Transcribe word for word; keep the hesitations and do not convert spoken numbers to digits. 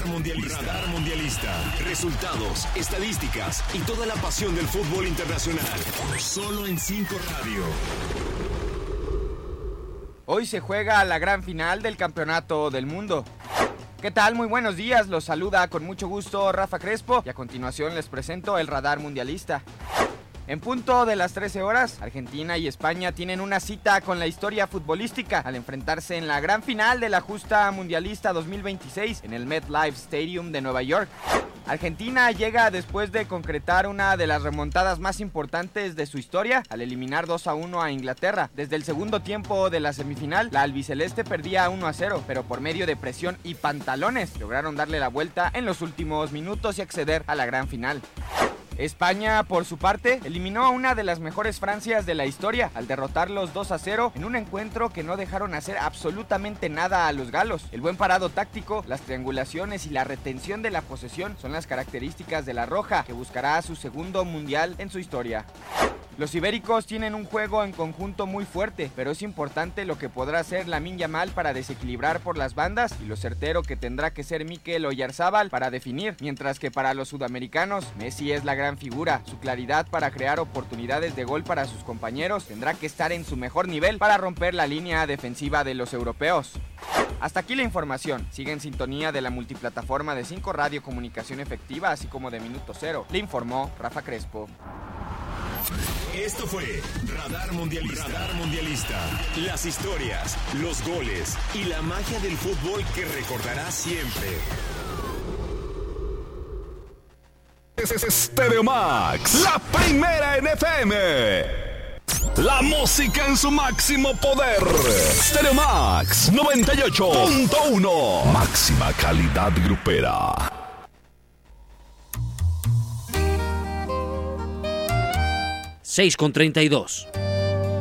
Radar Mundialista. Radar Mundialista. Resultados, estadísticas y toda la pasión del fútbol internacional. Solo en cinco Radio. Hoy se juega la gran final del Campeonato del Mundo. ¿Qué tal? Muy buenos días, los saluda con mucho gusto Rafa Crespo y a continuación les presento el Radar Mundialista. En punto de las trece horas, Argentina y España tienen una cita con la historia futbolística al enfrentarse en la gran final de la justa mundialista dos mil veintiséis en el MetLife Stadium de Nueva York. Argentina llega después de concretar una de las remontadas más importantes de su historia al eliminar dos a uno a Inglaterra. Desde el segundo tiempo de la semifinal, la albiceleste perdía uno a cero, pero por medio de presión y pantalones lograron darle la vuelta en los últimos minutos y acceder a la gran final. España, por su parte, eliminó a una de las mejores Francias de la historia al derrotarlos dos a cero en un encuentro que no dejaron hacer absolutamente nada a los galos. El buen parado táctico, las triangulaciones y la retención de la posesión son las características de la Roja, que buscará su segundo mundial en su historia. Los ibéricos tienen un juego en conjunto muy fuerte, pero es importante lo que podrá hacer Lamine Yamal para desequilibrar por las bandas y lo certero que tendrá que ser Mikel Oyarzabal para definir, mientras que para los sudamericanos, Messi es la gran figura. Su claridad para crear oportunidades de gol para sus compañeros tendrá que estar en su mejor nivel para romper la línea defensiva de los europeos. Hasta aquí la información. Sigue en sintonía de la multiplataforma de cinco Radio Comunicación Efectiva, así como de Minuto Cero. Le informó Rafa Crespo. Esto fue Radar Mundialista. Radar Mundialista. Las historias, los goles y la magia del fútbol que recordarás siempre. Stereo Max, la primera en F M. La música en su máximo poder. Stereo Max noventa y ocho punto uno. Máxima calidad grupera. seis con treinta y dos.